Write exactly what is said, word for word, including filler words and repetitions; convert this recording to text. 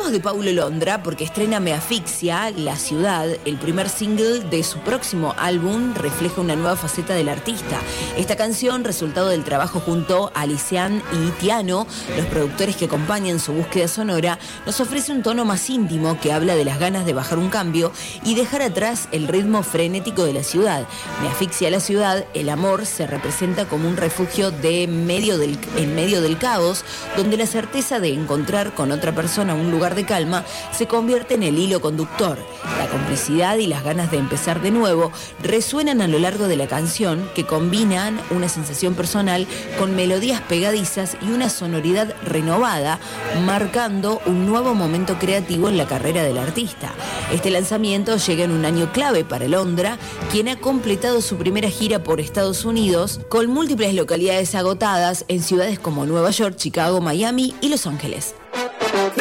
Hablamos de Paulo Londra porque estrena Me Asfixia, La Ciudad. El primer single de su próximo álbum refleja una nueva faceta del artista. Esta canción, resultado del trabajo junto a Licean y Tiano, los productores que acompañan su búsqueda sonora, nos ofrece un tono más íntimo que habla de las ganas de bajar un cambio y dejar atrás el ritmo frenético de la ciudad. Me Asfixia, La Ciudad, el amor se representa como un refugio de medio del, en medio del caos, donde la certeza de encontrar con otra persona un lugar de calma se convierte en el hilo conductor. La complicidad y las ganas de empezar de nuevo resuenan a lo largo de la canción, que combinan una sensación personal con melodías pegadizas y una sonoridad renovada, marcando un nuevo momento creativo en la carrera del artista. Este lanzamiento llega en un año clave para Londra, quien ha completado su primera gira por Estados Unidos con múltiples localidades agotadas en ciudades como Nueva York, Chicago, Miami y Los Ángeles.